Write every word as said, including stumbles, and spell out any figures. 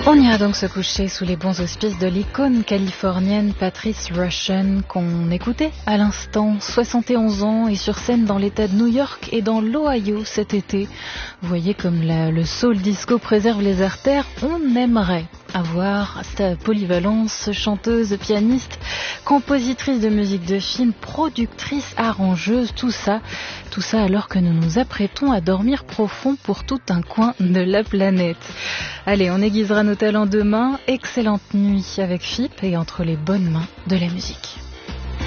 On ira donc se coucher sous les bons auspices de l'icône californienne Patrice Rushen qu'on écoutait à l'instant, soixante et onze ans et sur scène dans l'état de New York et dans l'Ohio cet été. Vous voyez comme la, le soul disco préserve les artères, on aimerait avoir sa polyvalence, chanteuse, pianiste, compositrice de musique de film, productrice, arrangeuse, tout ça, tout ça alors que nous nous apprêtons à dormir profond pour tout un coin de la planète. Allez, on aiguisera nos talents demain. Excellente nuit avec F I P et entre les bonnes mains de la musique.